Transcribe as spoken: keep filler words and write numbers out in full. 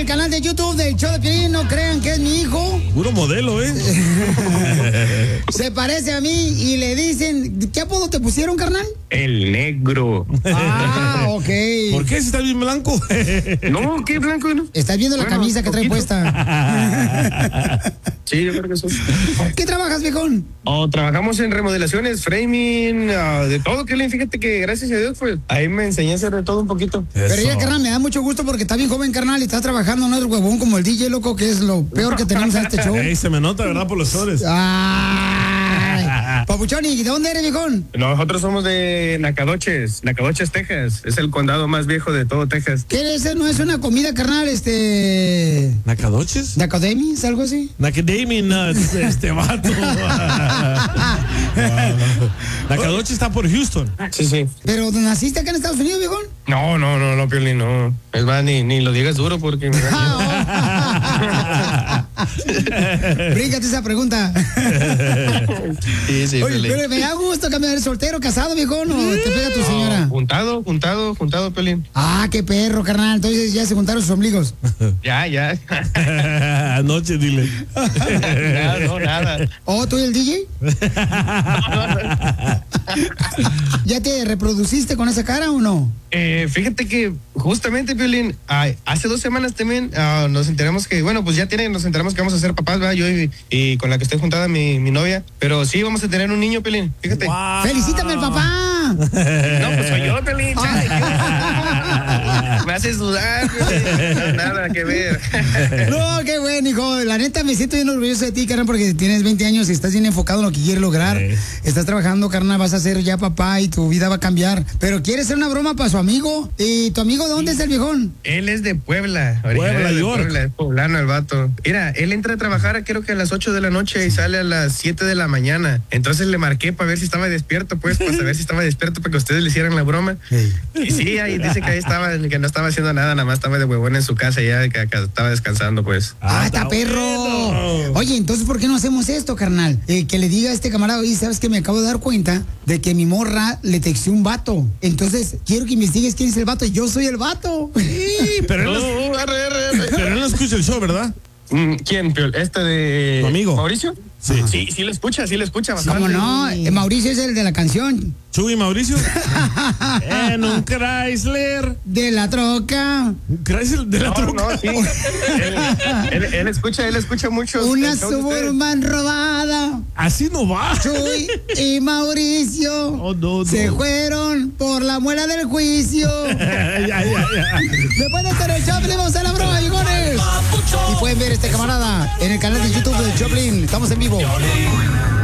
el canal de YouTube del show de Piolín, no crean que es mi hijo. Puro modelo, ¿eh? Se parece a mí y le dicen, ¿qué apodo te pusieron, carnal? El negro. Ah, ok. ¿Por qué si está bien blanco? No, ¿qué blanco? No? Estás viendo la Bueno, camisa que trae poquito. puesta. Sí, yo creo que sí. ¿Qué trabajas, viejón? Oh, trabajamos en remodelaciones, framing, uh, de todo, que fíjate que gracias a Dios, pues, ahí me enseñé a hacer de todo un poquito. Pero ya, carnal, me da mucho gusto porque está bien joven, carnal, y estás trabajando, no es huevón como el D J, loco, que es lo peor que tenemos en este show. Ey, se me nota, ¿verdad? Por los flores. Ay, Papuchón, ¿y de dónde eres, viejón? Nosotros somos de Nacogdoches, Nacogdoches, Texas. Es el condado más viejo de todo Texas. ¿Qué es? ¿No es una comida, carnal, este... ¿Nacadoches? ¿Nacademis, algo así? Nacademy Nuts, este vato. Nacadoches está por Houston. Sí, sí. ¿Pero naciste acá en Estados Unidos, viejón? No, no, no, no, Piolín, no. Es más, ni, ni lo digas duro porque... Me Bríncate esa pregunta. Sí, sí, Oye, Piolín. pero me da gusto cambiar, soltero, casado, viejón, o te pega tu señora. No, juntado, juntado, juntado, Piolín. Ah, qué perro, carnal. Entonces ya se juntaron sus ombligos. Ya, ya. Anoche, dile. Nada, no, nada. ¿Oh, tú y el D J? ¿Ya te reproduciste con esa cara o no? Eh, fíjate que justamente, Piolín, ah, hace dos semanas también ah, nos enteramos que, bueno, pues ya tienen, nos enteramos que vamos a ser papás, ¿verdad? Yo y, y con la que estoy juntada, mi, mi novia. Pero sí, vamos a tener un niño, Piolín. Fíjate. Wow. ¡Felicítame al papá! No, pues soy yo, Piolín. chale, ¿qué? Me haces dudar, Piolín. No, nada que ver. No, qué bueno, hijo. La neta, me siento bien orgulloso de ti, carnal, porque tienes veinte años y estás bien enfocado en lo que quieres lograr. Sí. Estás trabajando, carnal, vas a ser ya papá y tu vida va a cambiar. Pero quieres hacer una broma para su amigo. ¿Y tu amigo de dónde es el viejón? Él es de Puebla. Puebla, originario de York. Puebla, es poblano el vato. Mira, él entra a trabajar creo que a las ocho de la noche y sale a las siete de la mañana. Entonces le marqué para ver si estaba despierto, pues, para saber si estaba despierto para que ustedes le hicieran la broma. Hey. Y sí, ahí dice que ahí estaba, que no estaba haciendo nada, nada más estaba de huevón en su casa ya, que acá estaba descansando, pues. ¡Ah, está perro! bueno. Oye, entonces, ¿por qué no hacemos esto, carnal? Eh, que le diga a este camarada, oye, ¿sabes que me acabo de dar cuenta de que mi morra le texteó un vato? Entonces, quiero que investigues quién es el vato y yo soy el vato. Sí, pero él no, No, arre, arre, arre. pero él no escucha el show, ¿verdad? Mm, ¿Quién, Piol? ¿Este de Tu amigo. Mauricio? Sí. Sí, sí lo escucha, sí lo escucha bastante. ¿Cómo no? Eh, Mauricio es el de la canción. Chuy y Mauricio. En un Chrysler. De la troca. Chrysler de la No, troca. no, sí. él, él, él escucha, él escucha mucho. Una el show de ustedes. Suburban robada. Así no va. Chuy y Mauricio Oh, no, no. se fueron por la muela del juicio. ya, ya, ya. Después de hacer el Choplin, vamos a la broma, bigones. Y pueden ver este camarada en el canal de YouTube de Choplin. Estamos en vivo.